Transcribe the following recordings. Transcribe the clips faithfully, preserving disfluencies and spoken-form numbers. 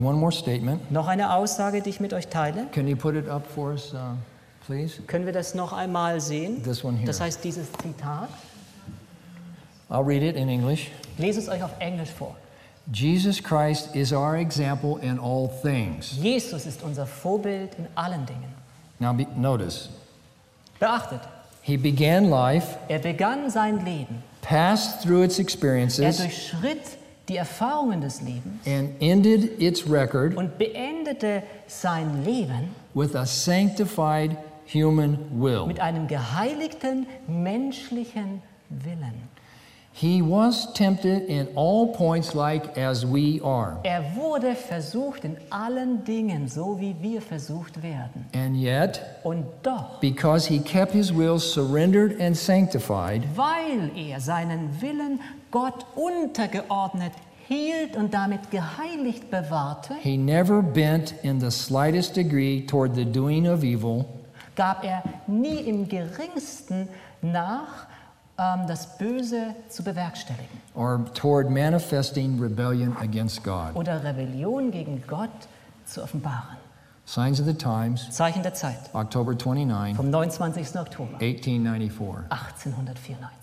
One more statement. Noch eine Aussage, die ich mit euch teile. Can you put it up for us, uh, please? Können wir das noch einmal sehen? This one here. Das heißt, dieses Zitat. I'll read it in English. Ich lese es euch auf Englisch vor. Jesus Christ is our example in all things. Jesus ist unser Vorbild in allen Dingen. Now be, notice, Beachtet, he began life, er begann sein Leben. passed through its Er experiences, durchschritt die Erfahrungen des Lebens and ended its record und beendete sein Leben with a sanctified human will. mit einem geheiligten menschlichen Willen. He was tempted in all points like as we are. Er wurde versucht in allen Dingen, so wie wir versucht werden. And yet, Und doch, because he kept his will surrendered and sanctified, weil er seinen Willen Gott untergeordnet hielt und damit geheiligt bewahrte, he never bent in the slightest degree toward the doing of evil, gab er nie im geringsten nach, ähm, das Böse zu bewerkstelligen or toward manifesting rebellion against God. oder Rebellion gegen Gott zu offenbaren. Signs of the Times, Zeichen der Zeit October twenty-ninth, vom neunundzwanzigsten Oktober eighteen ninety-four. achtzehnhundertvierundneunzig.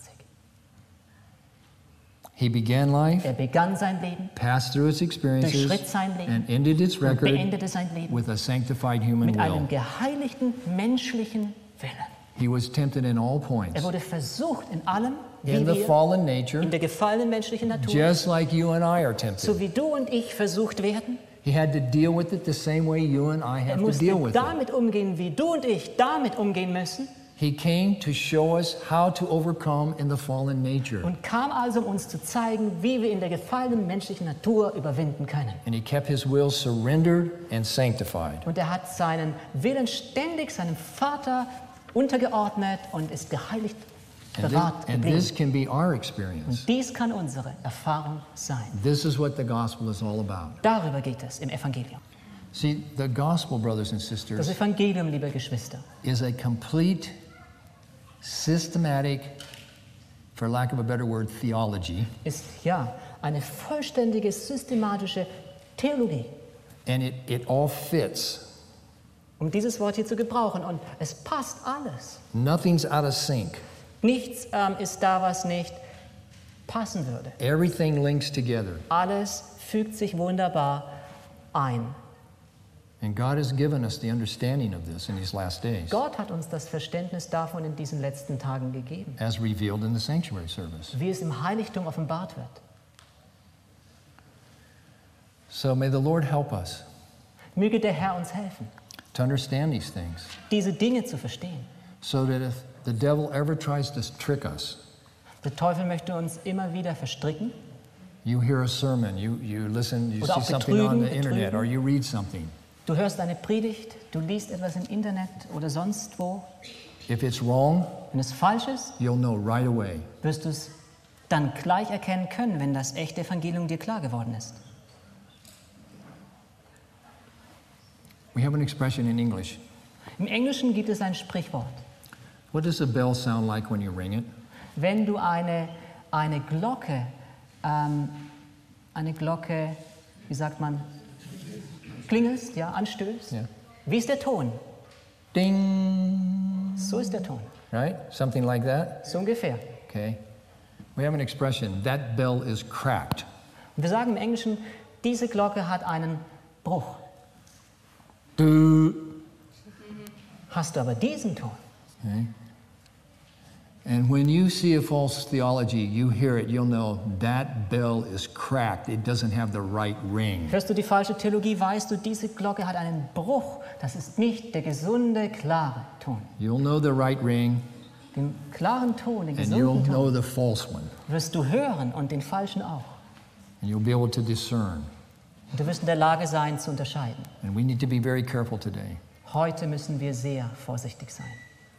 He began life, Er begann sein Leben, passed through its experiences, durchschritt sein Leben and ended its und record beendete sein Leben with a sanctified human mit will. einem geheiligten menschlichen Willen. He was tempted in all points, Er wurde versucht in allem, wie in the wir, fallen nature, in der gefallenen menschlichen Natur, just like you and I are so tempted. wie du und ich versucht werden. He had to deal with it the same way you and I Er have to musste deal with it. damit umgehen, wie du und ich damit umgehen müssen He came to show us how to overcome in the fallen nature. und kam also, um uns zu zeigen, wie wir in der gefallenen menschlichen Natur überwinden können. And he kept his will surrendered and sanctified. Und er hat seinen Willen ständig seinem Vater untergeordnet und ist geheiligt And, thi- bewahrt and geblieben. this can be our experience. Dies kann unsere Erfahrung sein. This is what the gospel is all about. Darüber geht es im Evangelium. See, the gospel, brothers and Das sisters, Evangelium, liebe Geschwister, is a complete, systematic, for lack of a better word, theology. ist ja eine vollständige, systematische Theologie, And it, it all fits. um dieses Wort hier zu gebrauchen. Und es passt alles. Nothing's out of sync. Nichts ähm, ist da, was nicht passen würde. Everything links together. Alles fügt sich wunderbar ein. And God has given us the understanding of this in these last days, Gott hat uns das Verständnis davon in diesen letzten Tagen gegeben, as revealed in the sanctuary service. wie es im Heiligtum offenbart wird. So may the Lord help us Möge der Herr uns helfen, to understand these things, diese Dinge zu verstehen. so that if the devil ever tries to trick us, Der Teufel möchte uns immer wieder verstricken. you hear a sermon, you, you listen, you Oder see auch something on the betrügen, internet, betrügen. or you read something. Du hörst eine Predigt, du liest etwas im Internet oder sonst wo. If it's wrong, Wenn es falsch ist, you'll know right away. wirst du es dann gleich erkennen können, wenn das echte Evangelium dir klar geworden ist. We have an expression in English. Im Englischen gibt es ein Sprichwort. What does a bell sound like when you ring it? Wenn du eine, eine Glocke, ähm, eine Glocke, wie sagt man, klingelst, ja, anstößt, Ja. wie ist der Ton? Ding, So ist der Ton, right? Something like that? so ungefähr. Okay. We have an expression, that bell is cracked. Und wir sagen im Englischen, diese Glocke hat einen Bruch. Do. Hast du aber diesen Ton, Okay. And when you see a false theology, you hear it, you'll know that bell is cracked. It doesn't have the right ring. hörst du die falsche Theologie, weißt du, diese Glocke hat einen Bruch. Das ist nicht der gesunde, klare Ton. You'll know the right ring, Den klaren Ton, den and you'll gesunden know Ton the false one. wirst du hören und den falschen auch. And you'll be able to discern. Und du wirst in der Lage sein zu unterscheiden. And we need to be very careful today. Heute müssen wir sehr vorsichtig sein.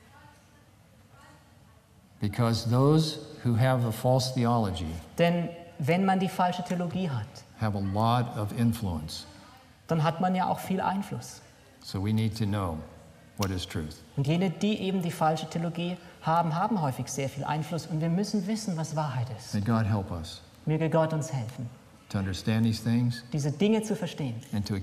Because those who have a false theology Denn wenn man die falsche Theologie hat, have a lot of influence. dann hat man ja auch viel Einfluss. So we need to know what is truth. Und jene, die eben die falsche Theologie haben, haben häufig sehr viel Einfluss. Und wir müssen wissen, was Wahrheit ist. May God help us. Möge Gott uns helfen. to understand these things diese Dinge zu verstehen and to